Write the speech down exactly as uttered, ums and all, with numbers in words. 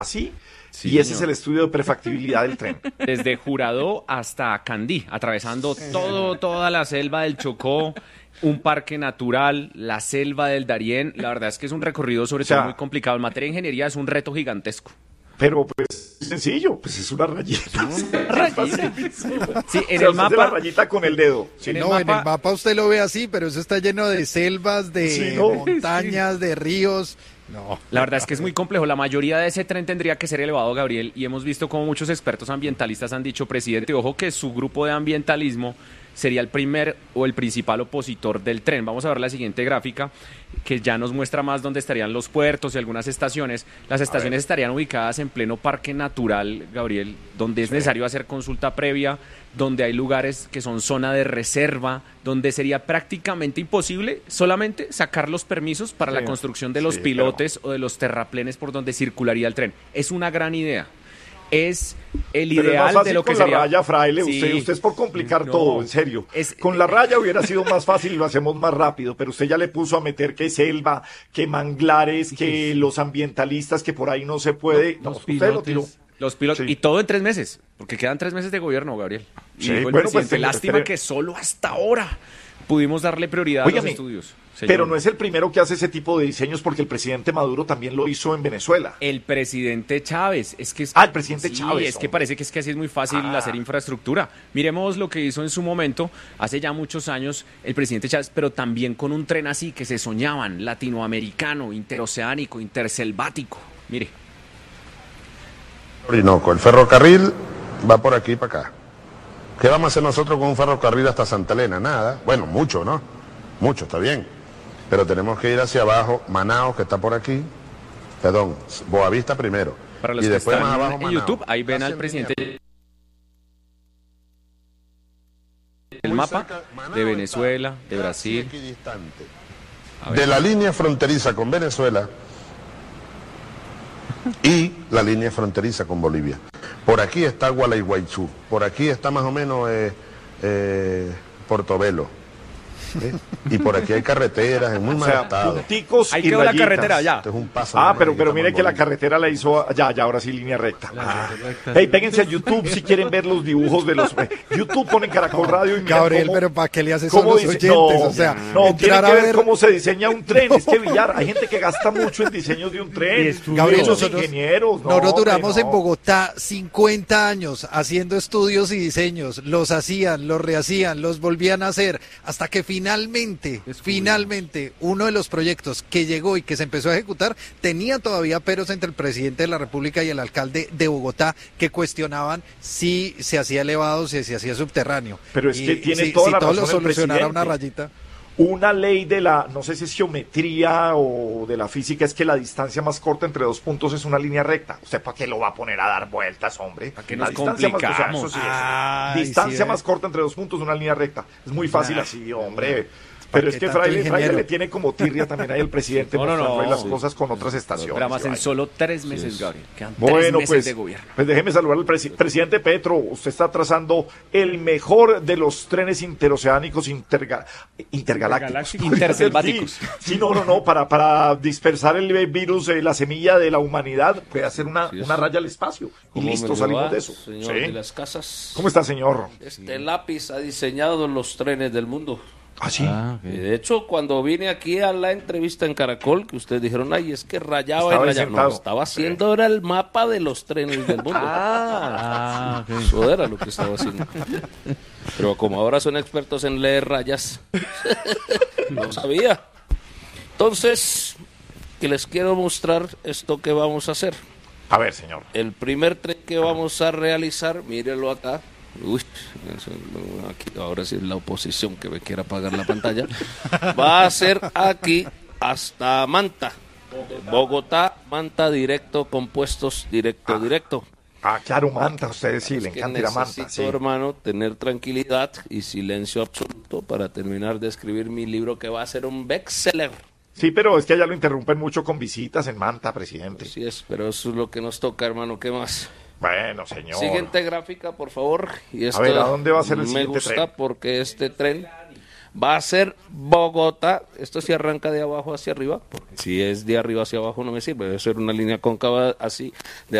así. Sí, y ese señor. es el estudio de prefactibilidad del tren. Desde Jurado hasta Candí, atravesando todo, toda la selva del Chocó, un parque natural, la selva del Darién. La verdad es que es un recorrido sobre O sea, todo muy complicado. En materia de ingeniería es un reto gigantesco. Pero pues sencillo, pues es una rayita. Rayita. Sí, en O sea, el usted hace la mapa. rayita con el dedo. Sí. En el No, en mapa- el mapa usted lo ve así, pero eso está lleno de selvas, de Sí, no. montañas, de ríos. No. La verdad es que es muy complejo. La mayoría de ese tren tendría que ser elevado, Gabriel, y hemos visto como muchos expertos ambientalistas han dicho, presidente, ojo que su grupo de ambientalismo sería el primer o el principal opositor del tren. Vamos a ver la siguiente gráfica, que ya nos muestra más dónde estarían los puertos y algunas estaciones. Las estaciones estarían ubicadas en pleno parque natural, Gabriel, donde es Sí. necesario hacer consulta previa, donde hay lugares que son zona de reserva, donde sería prácticamente imposible solamente sacar los permisos para Sí. la construcción de los Sí, pilotes o de los terraplenes por donde circularía el tren. Es una gran idea. Es el Pero es ideal más fácil de lo que con sería. la raya, fraile. Sí. Usted, usted es por complicar No. todo, en serio. Es- Con la raya hubiera sido más fácil y lo hacemos más rápido, pero usted ya le puso a meter que selva, que manglares, que los ambientalistas, que por ahí no se puede. No, Los usted lo pilotes. tiró. Los pilotos. Sí. Y todo en tres meses, porque quedan tres meses de gobierno, Gabriel. Y Sí, dijo el bueno, pues, presidente, tengo- lástima espere- que solo hasta ahora pudimos darle prioridad a Óigame, los estudios. Señor. Pero no es el primero que hace ese tipo de diseños porque el presidente Maduro también lo hizo en Venezuela. El presidente Chávez, es que es, Ah, el presidente sí, Chávez, es que hombre. parece que es que así es muy fácil Ah. hacer infraestructura. Miremos lo que hizo en su momento, hace ya muchos años, el presidente Chávez, pero también con un tren así que se soñaban, latinoamericano, interoceánico, interselvático. Mire, Orinoco, el ferrocarril va por aquí y para acá. ¿Qué vamos a hacer nosotros con un ferrocarril hasta Santa Elena? Nada. Bueno, mucho, ¿no? Mucho, está bien. Pero tenemos que ir hacia abajo, Manaos, que está por aquí. Perdón, Boavista primero. para los y que después están más abajo, en Manaos. YouTube, ahí ven Casi al en presidente línea. el Muy mapa cerca, Manaos de Venezuela, está de casi Brasil. equidistante. A ver. De la línea fronteriza con Venezuela y la línea fronteriza con Bolivia. Por aquí está Gualeguaychú, por aquí está más o menos eh, eh, Portobelo. ¿eh? Y por aquí hay carreteras en muy O mal sea, estado. punticos Ahí y quedó la rayitas. carretera ya. Esto es un paso Ah, más pero, y pero estamos mire en que la Bolivia. carretera la hizo, ya, ya, ahora sí línea recta. Ah. Hey, péguense a YouTube si quieren ver los dibujos de los... YouTube ponen Caracol Radio y miran Gabriel, cómo- pero ¿para qué le hace eso a ¿cómo los dice? oyentes? No, O sea, no, tiene entrar que a ver, ver- cómo se diseña un tren. Es que Villar, hay gente que gasta mucho en diseños de un tren. Gabriel, Muchos nosotros, ingenieros. No, nosotros hombre, duramos no. en Bogotá cincuenta años haciendo estudios y diseños. Los hacían, los rehacían, los volvían a hacer, hasta que finalmente, finalmente, uno de los proyectos que llegó y que se empezó a ejecutar tenía todavía peros entre el presidente de la República y el alcalde de Bogotá, que cuestionaban si se hacía elevado, si se hacía subterráneo. Pero es Y que tiene si, toda si la todo lo razón el solucionara una presidente. rayita. Una ley de la, no sé si es geometría o de la física, es que la distancia más corta entre dos puntos es una línea recta. ¿Usted para qué lo va a poner a dar vueltas, hombre? ¿Para qué La nos distancia más- o sea, complicamos? eso sí, eso. Ay, distancia sí, ¿eh? más corta entre dos puntos, una línea recta. Es muy fácil Nah. así, hombre. ¿Para Pero es qué que tanto Fraile, Fraile ingeniero? le tiene como tirria también ahí el presidente No, no, mostrando no, ahí las sí. cosas con otras estaciones. pero más y en vaina. solo tres meses, Gabriel. Quedan tres Bueno, meses pues, de gobierno. pues déjeme saludar al presi- presidente Petro. Usted está trazando el mejor de los trenes interoceánicos interga- intergalácticos. Interselváticos. Sí, sí, no, no, no, para, para dispersar el virus, eh, la semilla de la humanidad, puede hacer una, Así es. una raya al espacio. Y ¿Cómo listo, me le salimos va, de eso. Señor Sí. de las casas. ¿Cómo está, señor? Este lápiz ha diseñado los trenes del mundo. ¿Ah, sí? Y de hecho, cuando vine aquí a la entrevista en Caracol, que ustedes dijeron, ay, es que rayaba Estaba y rayaba. sentado. No, estaba haciendo ahora el mapa de los trenes del mundo. Ah, Eso era lo que estaba haciendo. Pero como ahora son expertos en leer rayas, no sabía. Entonces, que les quiero mostrar esto que vamos a hacer. A ver, señor. El primer tren que vamos a realizar, mírenlo acá. Uy, eso, aquí, ahora sí es la oposición que me quiere apagar la pantalla. Va a ser aquí hasta Manta. Bogotá, Manta, directo, compuestos, directo, directo. Ah, claro, Manta, a ustedes sí, Es le que encanta ir a Manta. necesito, Sí. hermano, tener tranquilidad y silencio absoluto para terminar de escribir mi libro que va a ser un bestseller. Sí, pero es que allá lo interrumpen mucho con visitas en Manta, presidente. Así es, pero eso es lo que nos toca, hermano. ¿Qué más? Bueno, señor. Siguiente gráfica, por favor. Y A ver, ¿a dónde va a ser el me siguiente gusta tren? porque este tren va a ser Bogotá, esto sí arranca de abajo hacia arriba, porque si es de arriba hacia abajo no me sirve, debe ser una línea cóncava así, de